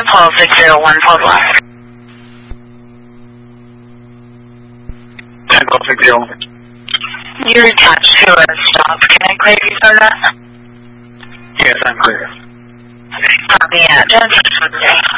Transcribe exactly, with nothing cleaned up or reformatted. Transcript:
Pole six zero one, hold left. Tango six zero. You're attached to a stop. Can I clear you from that? Yes, I'm clear. Copy, address.